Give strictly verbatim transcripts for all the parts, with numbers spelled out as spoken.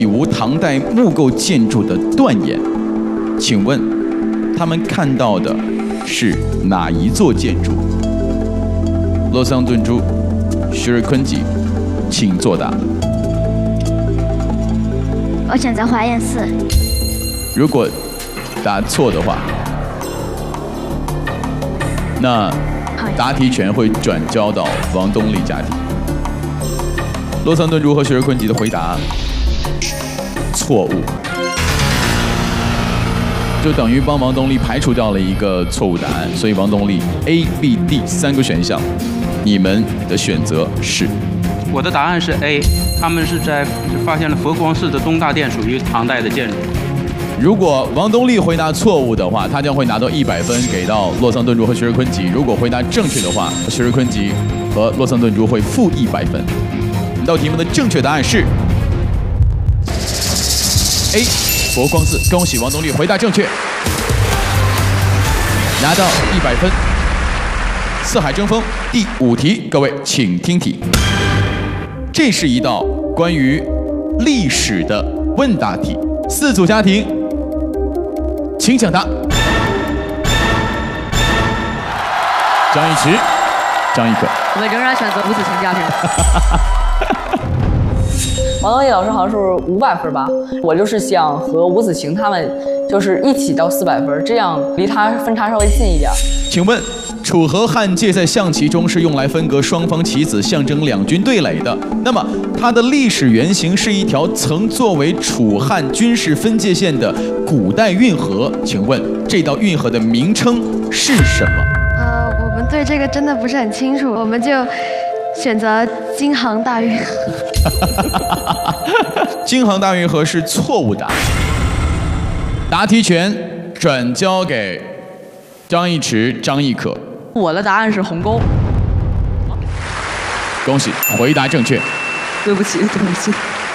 已无唐代木构建筑的断言，请问他们看到的是哪一座建筑？洛桑顿珠、徐瑞坤吉，请作答。 我选择华严寺。 如果答错的话，那答题权会转交到王东丽家庭。洛桑顿珠和徐瑞坤吉的回答错误，就等于帮王东丽排除掉了一个错误答案，所以王东丽 A、B、D 三个选项，你们的选择是？ 我的答案是 A， 他们是在发现了佛光寺的东大殿属于唐代的建筑。 如果王东丽回答错误的话，他将会拿到一百分给到洛桑顿珠和徐瑞坤吉；如果回答正确的话，徐瑞坤吉和洛桑顿珠会负一百分。本道题目的正确答案是 A 佛光寺，恭喜王东丽回答正确，拿到一百分。四海争锋第五题，各位请听题。这是一道关于历史的问答题，四组家庭，请抢答。张一驰、张一可， 我们仍然选择吴子晴家庭。 王东丽老师好像是五百分吧，我就是想和吴子晴他们就是一起到四百分，这样离他分差稍微近一点。 请问楚河汉界在象棋中是用来分隔双方棋子，象征两军对垒的。那么它的历史原型是一条曾作为楚汉军事分界线的古代运河。请问这道运河的名称是什么？ 呃，我们对这个真的不是很清楚，我们就选择京杭大运河。 京杭大运河是错误答案，答题权转交给张一驰、张亦可。 我的答案是鸿沟。 恭喜，回答正确。 对不起，对不起。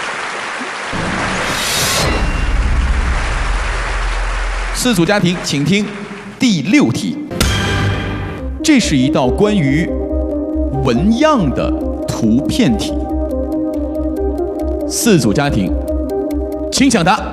四组家庭，请听第六题。这是一道关于纹样的图片题。四组家庭，请抢答。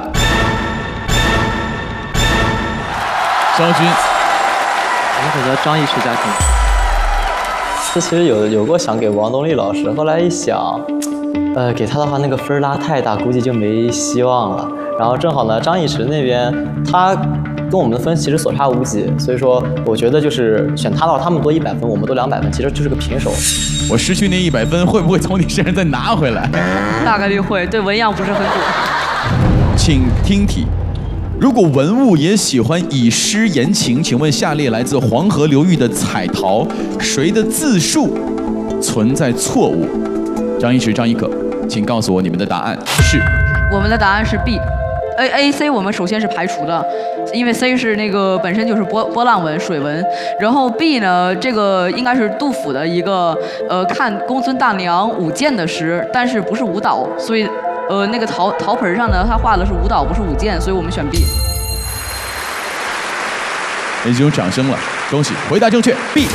肖军， 我们选择张亦驰家庭。这其实有有过想给王东丽老师，后来一想，呃，给他的话那个分拉太大，估计就没希望了。然后正好呢，张亦驰那边他跟我们的分其实所差无几，所以说我觉得就是选他的话，他们多一百分，我们多两百分，其实就是个平手。 我失去那一百分，会不会从你身上再拿回来？ 大概率会，对纹样不是很准。 请听题。如果文物也喜欢以诗言情，请问下列来自黄河流域的彩陶，谁的字数存在错误？张一驰、张亦可，请告诉我你们的答案是。 我们的答案是 B。A A C 我们首先是排除的，因为 C 是那个本身就是波波浪纹、水纹，然后 B 呢，这个应该是杜甫的一个呃看公孙大娘舞剑的诗，但是不是舞蹈，所以呃那个陶陶盆上呢，他画的是舞蹈，不是舞剑，所以我们选 B。 已经有掌声了，恭喜，回答正确 ，B。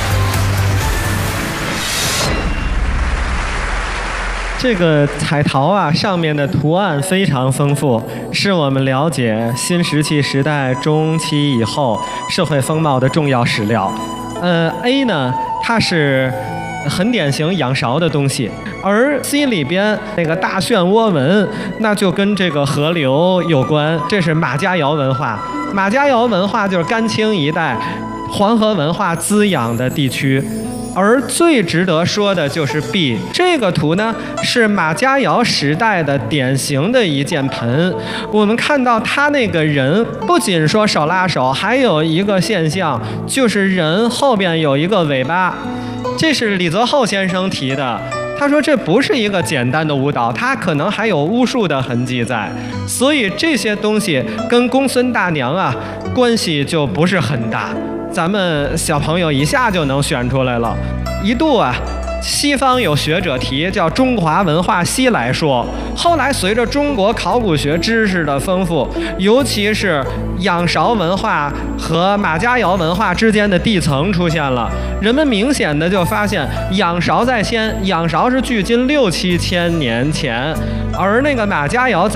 这个彩陶啊，上面的图案非常丰富，是我们了解新石器时代中期以后社会风貌的重要史料。呃 ，A 呢，它是很典型仰韶的东西，而 C 里边那个大漩涡纹，那就跟这个河流有关，这是马家窑文化。马家窑文化就是甘青一带黄河文化滋养的地区。而最值得说的就是 B 这个图呢，是马家窑时代的典型的一件盆。我们看到他那个人不仅说手拉手，还有一个现象，就是人后边有一个尾巴。这是李泽厚先生提的，他说这不是一个简单的舞蹈，它可能还有巫术的痕迹在。所以这些东西跟公孙大娘啊关系就不是很大。咱们小朋友一下就能选出来了。一度啊， 西方有学者提叫中华文化西来说，后来随着中国考古学知识的丰富，尤其是仰韶文化和马家窑文化之间的地层出现了，人们明显的就发现仰韶在先，仰韶是距今六七千年前，而那个马家窑在